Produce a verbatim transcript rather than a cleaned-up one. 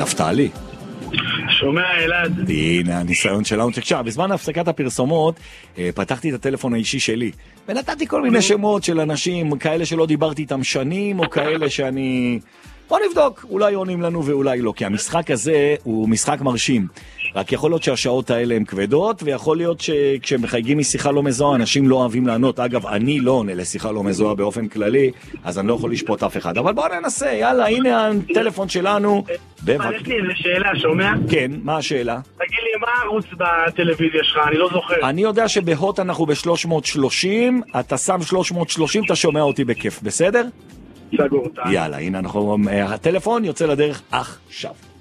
נפתלי. שומע אלעד. הנה הניסיון שלנו. תקשיב, בזמן הפסקת הפרסומות פתחתי את הטלפון האישי שלי ונתתי כל מיני שמות של אנשים, כאלה שלא דיברתי איתם שנים או כאלה שאני... בוא נבדוק, אולי עונים לנו ואולי לא, כי המשחק הזה הוא משחק מרשים. רק יכול להיות שהשעות האלה הן כבדות, ויכול להיות שכשמחייגים משיחה לא מזוהה, אנשים לא אוהבים לענות. אגב, אני לא עונה לשיחה לא מזוהה באופן כללי, אז אני לא יכול לשפוט אף אחד. אבל בוא ננסה, יאללה, הנה הטלפון שלנו. יש לי איזה שאלה, שומע? כן, מה השאלה? תגיד לי, מה הערוץ בטלוויזיה שלך? אני לא זוכר. אני יודע שבהוט אנחנו ב-שלוש מאות שלושים, אתה שם שלוש מאות שלושים, אתה שומע אותי בכיף, בסדר? סגור אותה. יאללה, הנה אנחנו, הטלפון יוצא לדרך עכשיו.